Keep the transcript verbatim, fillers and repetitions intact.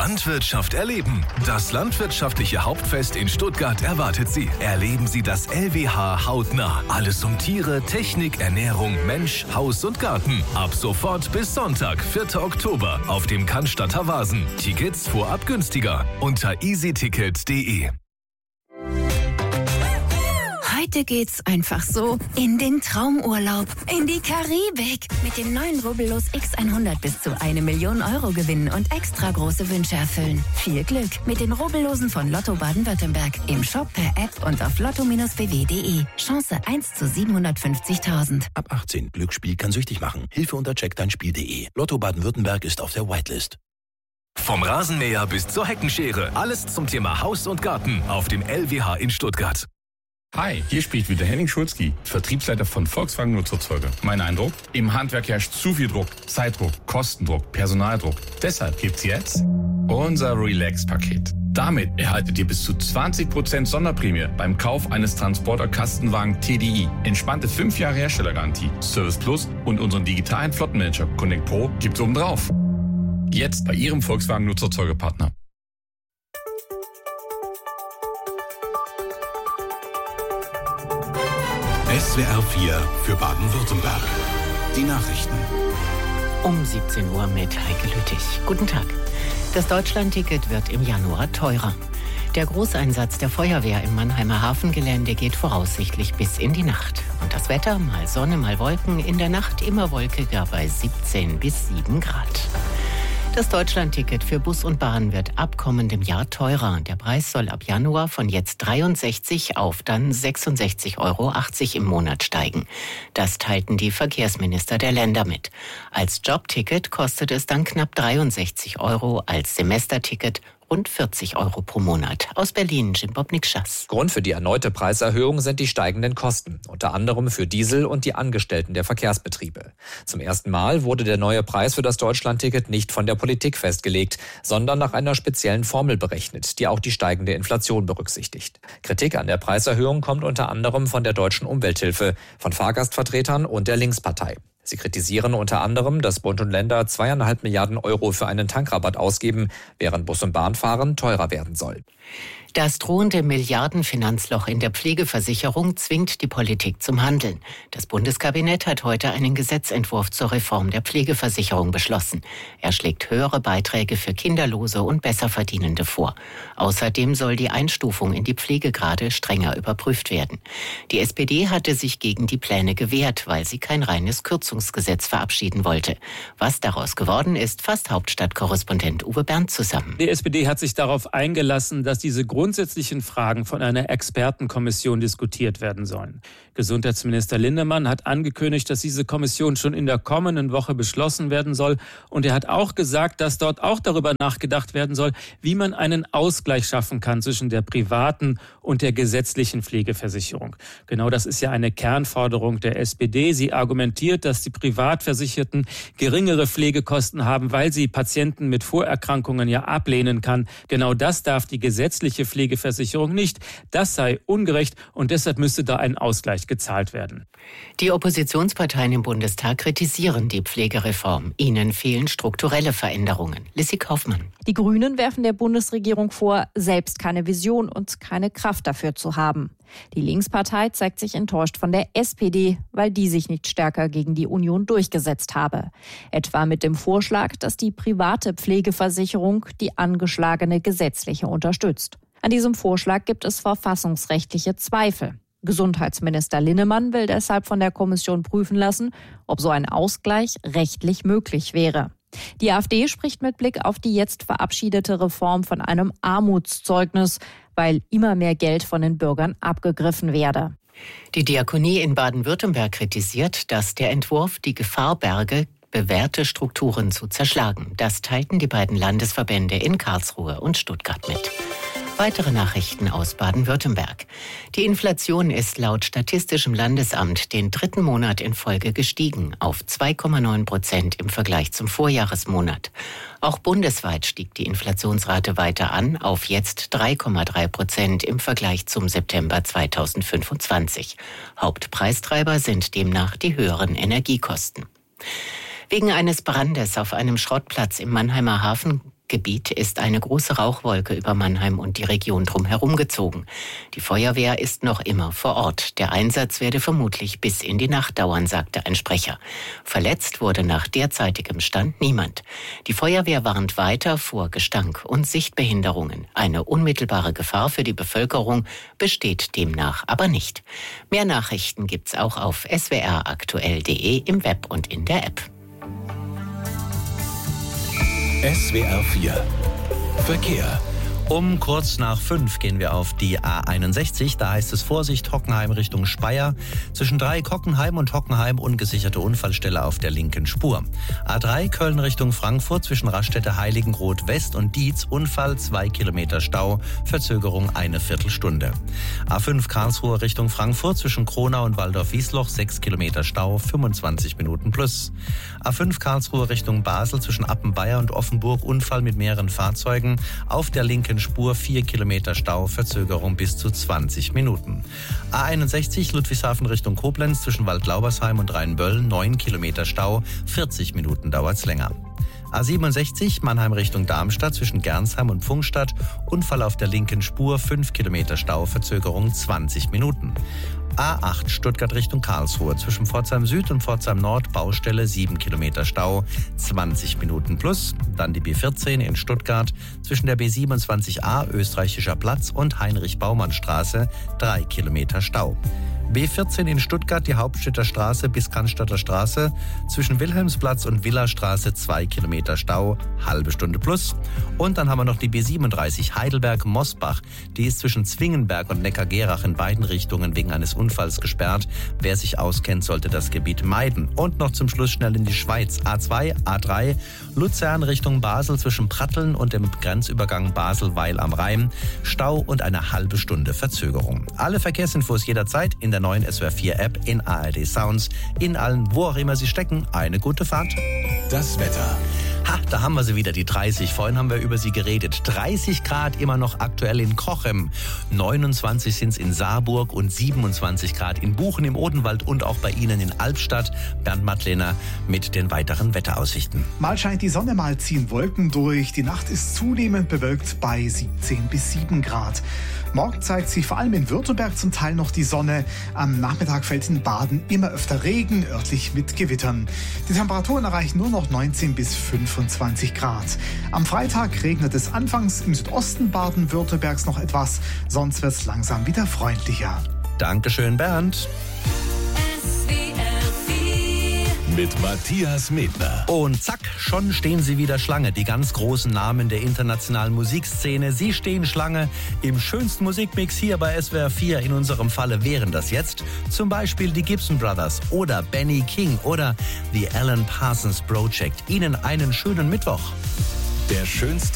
Landwirtschaft erleben. Das landwirtschaftliche Hauptfest in Stuttgart erwartet Sie. Erleben Sie das L W H hautnah. Alles um Tiere, Technik, Ernährung, Mensch, Haus und Garten. Ab sofort bis Sonntag, vierten Oktober auf dem Cannstatter Vasen. Tickets vorab günstiger unter easyticket punkt de. Heute geht's einfach so in den Traumurlaub, in die Karibik. Mit dem neuen Rubbellos X hundert bis zu eine Million Euro gewinnen und extra große Wünsche erfüllen. Viel Glück mit den Rubbellosen von Lotto Baden-Württemberg. Im Shop, per App und auf lotto b w punkt de. Chance eins zu siebenhundertfünfzigtausend. Ab achtzehn. Glücksspiel kann süchtig machen. Hilfe unter check dein spiel punkt de. Lotto Baden-Württemberg ist auf der Whitelist. Vom Rasenmäher bis zur Heckenschere. Alles zum Thema Haus und Garten auf dem L W H in Stuttgart. Hi, hier spricht wieder Henning Schulzki, Vertriebsleiter von Volkswagen Nutzerzeuger. Mein Eindruck? Im Handwerk herrscht zu viel Druck, Zeitdruck, Kostendruck, Personaldruck. Deshalb gibt's jetzt unser Relax-Paket. Damit erhaltet ihr bis zu zwanzig Prozent Sonderprämie beim Kauf eines Transporter-Kastenwagen T D I. Entspannte fünf Jahre Herstellergarantie, Service Plus und unseren digitalen Flottenmanager Connect Pro gibt's obendrauf. Jetzt bei Ihrem Volkswagen Nutzerzeugerpartner. S W R vier für Baden-Württemberg. Die Nachrichten. Um siebzehn Uhr mit Heike Lüttich. Guten Tag. Das Deutschland-Ticket wird im Januar teurer. Der Großeinsatz der Feuerwehr im Mannheimer Hafengelände geht voraussichtlich bis in die Nacht. Und das Wetter, mal Sonne, mal Wolken, in der Nacht immer wolkiger bei siebzehn bis sieben Grad. Das Deutschland-Ticket für Bus und Bahn wird ab kommendem Jahr teurer. Der Preis soll ab Januar von jetzt dreiundsechzig auf dann sechsundsechzig Euro achtzig im Monat steigen. Das teilten die Verkehrsminister der Länder mit. Als Jobticket kostet es dann knapp dreiundsechzig Euro, als Semesterticket rund vierzig Euro pro Monat. Aus Berlin, Jim Bobnik-Schass. Grund für die erneute Preiserhöhung sind die steigenden Kosten, unter anderem für Diesel und die Angestellten der Verkehrsbetriebe. Zum ersten Mal wurde der neue Preis für das Deutschlandticket nicht von der Politik festgelegt, sondern nach einer speziellen Formel berechnet, die auch die steigende Inflation berücksichtigt. Kritik an der Preiserhöhung kommt unter anderem von der Deutschen Umwelthilfe, von Fahrgastvertretern und der Linkspartei. Sie kritisieren unter anderem, dass Bund und Länder zweieinhalb Milliarden Euro für einen Tankrabatt ausgeben, während Bus- und Bahnfahren teurer werden soll. Das drohende Milliardenfinanzloch in der Pflegeversicherung zwingt die Politik zum Handeln. Das Bundeskabinett hat heute einen Gesetzentwurf zur Reform der Pflegeversicherung beschlossen. Er schlägt höhere Beiträge für Kinderlose und Besserverdienende vor. Außerdem soll die Einstufung in die Pflegegrade strenger überprüft werden. Die S P D hatte sich gegen die Pläne gewehrt, weil sie kein reines Kürzungsgesetz verabschieden wollte. Was daraus geworden ist, fasst Hauptstadtkorrespondent Uwe Bernd zusammen. Die S P D hat sich darauf eingelassen, dass diese grundsätzlichen Fragen von einer Expertenkommission diskutiert werden sollen. Gesundheitsminister Lindemann hat angekündigt, dass diese Kommission schon in der kommenden Woche beschlossen werden soll. Und er hat auch gesagt, dass dort auch darüber nachgedacht werden soll, wie man einen Ausgleich schaffen kann zwischen der privaten und der gesetzlichen Pflegeversicherung. Genau das ist ja eine Kernforderung der S P D. Sie argumentiert, dass die Privatversicherten geringere Pflegekosten haben, weil sie Patienten mit Vorerkrankungen ja ablehnen kann. Genau das darf die gesetzliche Pflegeversicherung nicht. Das sei ungerecht und deshalb müsste da ein Ausgleich gezahlt werden. Die Oppositionsparteien im Bundestag kritisieren die Pflegereform. Ihnen fehlen strukturelle Veränderungen. Lissy Kaufmann. Die Grünen werfen der Bundesregierung vor, selbst keine Vision und keine Kraft dafür zu haben. Die Linkspartei zeigt sich enttäuscht von der S P D, weil die sich nicht stärker gegen die Union durchgesetzt habe. Etwa mit dem Vorschlag, dass die private Pflegeversicherung die angeschlagene gesetzliche unterstützt. An diesem Vorschlag gibt es verfassungsrechtliche Zweifel. Gesundheitsminister Linnemann will deshalb von der Kommission prüfen lassen, ob so ein Ausgleich rechtlich möglich wäre. Die AfD spricht mit Blick auf die jetzt verabschiedete Reform von einem Armutszeugnis, weil immer mehr Geld von den Bürgern abgegriffen werde. Die Diakonie in Baden-Württemberg kritisiert, dass der Entwurf die Gefahr berge, bewährte Strukturen zu zerschlagen. Das teilten die beiden Landesverbände in Karlsruhe und Stuttgart mit. Weitere Nachrichten aus Baden-Württemberg. Die Inflation ist laut Statistischem Landesamt den dritten Monat in Folge gestiegen, auf zwei Komma neun Prozent im Vergleich zum Vorjahresmonat. Auch bundesweit stieg die Inflationsrate weiter an, auf jetzt drei Komma drei Prozent im Vergleich zum September zweitausendfünfundzwanzig. Hauptpreistreiber sind demnach die höheren Energiekosten. Wegen eines Brandes auf einem Schrottplatz im Mannheimer Hafen Gebiet ist eine große Rauchwolke über Mannheim und die Region drumherum gezogen. Die Feuerwehr ist noch immer vor Ort. Der Einsatz werde vermutlich bis in die Nacht dauern, sagte ein Sprecher. Verletzt wurde nach derzeitigem Stand niemand. Die Feuerwehr warnt weiter vor Gestank und Sichtbehinderungen. Eine unmittelbare Gefahr für die Bevölkerung besteht demnach aber nicht. Mehr Nachrichten gibt's auch auf s w r aktuell punkt d e im Web und in der App. S W R vier Verkehr. Um kurz nach fünf gehen wir auf die A einundsechzig. Da heißt es Vorsicht, Hockenheim Richtung Speyer. Zwischen Dreieck Hockenheim und Hockenheim ungesicherte Unfallstelle auf der linken Spur. A drei Köln Richtung Frankfurt zwischen Raststätte Heiligenroth West und Dietz. Unfall, zwei Kilometer Stau. Verzögerung eine Viertelstunde. A fünf Karlsruhe Richtung Frankfurt zwischen Kronau und Waldorf-Wiesloch. sechs Kilometer Stau, fünfundzwanzig Minuten plus. A fünf Karlsruhe Richtung Basel zwischen Appenweier und Offenburg. Unfall mit mehreren Fahrzeugen. Auf der linken Spur vier Kilometer Stau, Verzögerung bis zu zwanzig Minuten. A einundsechzig Ludwigshafen Richtung Koblenz zwischen Waldlaubersheim und Rheinbölln, neun Kilometer Stau, vierzig Minuten dauert's länger. A siebenundsechzig Mannheim Richtung Darmstadt zwischen Gernsheim und Pfungstadt, Unfall auf der linken Spur, fünf Kilometer Stau, Verzögerung zwanzig Minuten. A acht Stuttgart Richtung Karlsruhe zwischen Pforzheim Süd und Pforzheim Nord, Baustelle, sieben Kilometer Stau, zwanzig Minuten plus. Dann die B vierzehn in Stuttgart zwischen der B siebenundzwanzig A Österreichischer Platz und Heinrich-Baumann-Straße, drei Kilometer Stau. B vierzehn in Stuttgart, die Hauptstädter Straße bis Cannstatter Straße, zwischen Wilhelmsplatz und Villastraße zwei Kilometer Stau, halbe Stunde plus. Und dann haben wir noch die B siebenunddreißig Heidelberg-Mosbach, die ist zwischen Zwingenberg und Neckargerach in beiden Richtungen wegen eines Unfalls gesperrt. Wer sich auskennt, sollte das Gebiet meiden. Und noch zum Schluss schnell in die Schweiz. A zwei, A drei, Luzern Richtung Basel zwischen Pratteln und dem Grenzübergang Basel-Weil am Rhein, Stau und eine halbe Stunde Verzögerung. Alle Verkehrsinfos jederzeit in der neuen S W R vier App, in A R D Sounds, in allen, wo auch immer Sie stecken. Eine gute Fahrt. Das Wetter. Ha, da haben wir sie wieder, die dreißig. Vorhin haben wir über sie geredet. dreißig Grad immer noch aktuell in Cochem. neunundzwanzig sind es in Saarburg und siebenundzwanzig Grad in Buchen im Odenwald und auch bei Ihnen in Albstadt. Bernd Mattlener mit den weiteren Wetteraussichten. Mal scheint die Sonne, mal ziehen Wolken durch. Die Nacht ist zunehmend bewölkt bei siebzehn bis sieben Grad. Morgen zeigt sich vor allem in Württemberg zum Teil noch die Sonne. Am Nachmittag fällt in Baden immer öfter Regen, örtlich mit Gewittern. Die Temperaturen erreichen nur noch neunzehn bis fünfundzwanzig Grad. Am Freitag regnet es anfangs im Südosten Baden-Württembergs noch etwas, sonst wird es langsam wieder freundlicher. Dankeschön, Bernd. Mit Matthias Medner. Und zack, schon stehen sie wieder Schlange. Die ganz großen Namen der internationalen Musikszene. Sie stehen Schlange im schönsten Musikmix hier bei S W R vier. In unserem Falle wären das jetzt zum Beispiel die Gibson Brothers oder Benny King oder The Alan Parsons Project. Ihnen einen schönen Mittwoch. Der schönste